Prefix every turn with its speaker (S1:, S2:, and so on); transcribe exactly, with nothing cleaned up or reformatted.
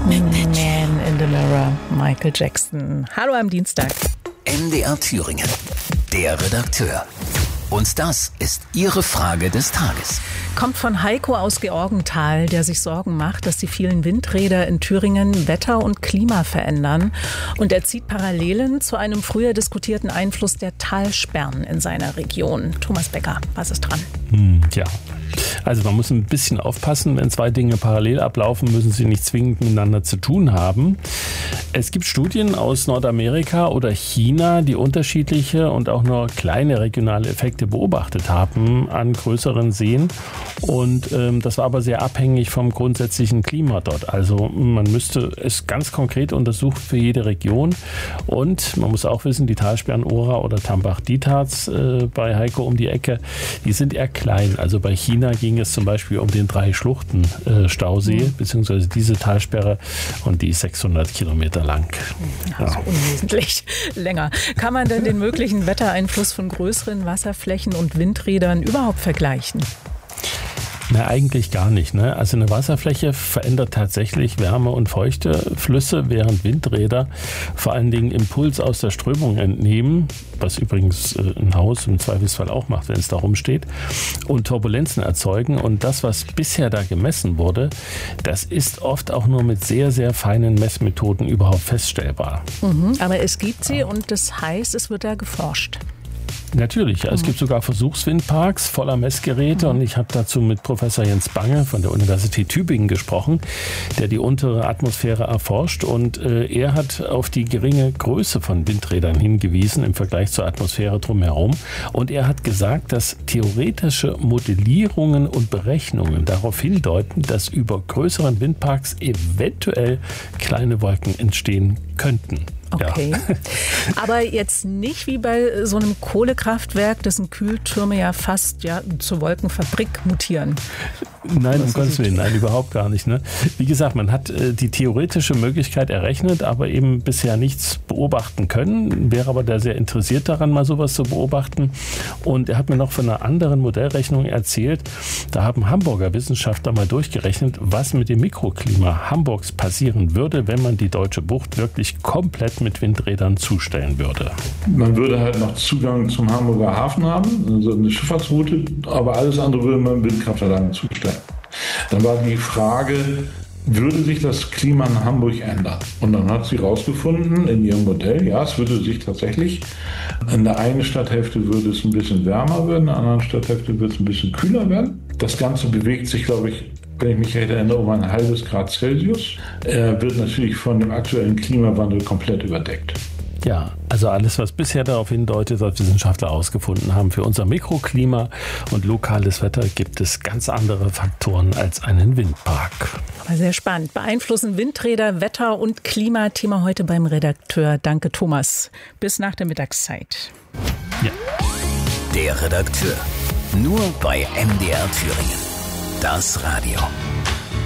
S1: Man in the Mirror, Michael Jackson. Hallo am Dienstag.
S2: M D R Thüringen, der Redakteur. Und das ist Ihre Frage des Tages.
S1: Kommt von Heiko aus Georgenthal, der sich Sorgen macht, dass die vielen Windräder in Thüringen Wetter und Klima verändern. Und er zieht Parallelen zu einem früher diskutierten Einfluss der Talsperren in seiner Region. Thomas Becker, was ist dran?
S3: Hm, tja. Also man muss ein bisschen aufpassen, wenn zwei Dinge parallel ablaufen, müssen sie nicht zwingend miteinander zu tun haben. Es gibt Studien aus Nordamerika oder China, die unterschiedliche und auch nur kleine regionale Effekte beobachtet haben an größeren Seen. Und ähm, das war aber sehr abhängig vom grundsätzlichen Klima dort. Also man müsste es ganz konkret untersuchen für jede Region. Und man muss auch wissen, die Talsperren Ora oder Tambach-Dietharz äh, bei Heiko um die Ecke, die sind eher klein. Also bei China ging es zum Beispiel um den Drei-Schluchten-Stausee, mhm. beziehungsweise diese Talsperre, und die ist sechshundert Kilometer lang.
S1: Ja, also unwesentlich länger. Kann man denn den möglichen Wettereinfluss von größeren Wasserflächen und Windrädern überhaupt vergleichen?
S3: Na, eigentlich gar nicht. Ne? Also eine Wasserfläche verändert tatsächlich Wärme und feuchte Flüsse, während Windräder vor allen Dingen Impuls aus der Strömung entnehmen, was übrigens äh, ein Haus im Zweifelsfall auch macht, wenn es da rumsteht, und Turbulenzen erzeugen. Und das, was bisher da gemessen wurde, das ist oft auch nur mit sehr, sehr feinen Messmethoden überhaupt feststellbar.
S1: Mhm, aber es gibt sie, ja. Und das heißt, es wird da geforscht.
S3: Natürlich, es gibt sogar Versuchswindparks voller Messgeräte, mhm. und ich habe dazu mit Professor Jens Bange von der Universität Tübingen gesprochen, der die untere Atmosphäre erforscht, und äh, er hat auf die geringe Größe von Windrädern hingewiesen im Vergleich zur Atmosphäre drumherum, und er hat gesagt, dass theoretische Modellierungen und Berechnungen darauf hindeuten, dass über größeren Windparks eventuell kleine Wolken entstehen könnten.
S1: Okay, ja. Aber jetzt nicht wie bei so einem Kohlekraftwerk, dessen Kühltürme ja fast ja, zur Wolkenfabrik mutieren.
S3: Nein, um Gottes Willen, nein, überhaupt gar nicht. Ne? Wie gesagt, man hat äh, die theoretische Möglichkeit errechnet, aber eben bisher nichts beobachten können. Wäre aber da sehr interessiert daran, mal sowas zu beobachten. Und er hat mir noch von einer anderen Modellrechnung erzählt, da haben Hamburger Wissenschaftler mal durchgerechnet, was mit dem Mikroklima Hamburgs passieren würde, wenn man die Deutsche Bucht wirklich komplett mit Windrädern zustellen würde.
S4: Man würde halt noch Zugang zum Hamburger Hafen haben, also eine Schifffahrtsroute, aber alles andere würde man Windkraftanlagen zustellen. Dann war die Frage, würde sich das Klima in Hamburg ändern? Und dann hat sie herausgefunden in ihrem Modell, ja, es würde sich tatsächlich, in der einen Stadthälfte würde es ein bisschen wärmer werden, in der anderen Stadthälfte wird es ein bisschen kühler werden. Das Ganze bewegt sich, glaube ich, wenn ich mich recht erinnere, um ein halbes Grad Celsius. Er wird natürlich von dem aktuellen Klimawandel komplett überdeckt.
S3: Ja, also alles, was bisher darauf hindeutet, was Wissenschaftler herausgefunden haben, für unser Mikroklima und lokales Wetter gibt es ganz andere Faktoren als einen Windpark.
S1: Aber sehr spannend. Beeinflussen Windräder, Wetter und Klima? Thema heute beim Redakteur. Danke, Thomas. Bis nach der Mittagszeit.
S3: Ja.
S2: Der Redakteur. Nur bei M D R Thüringen. Das Radio.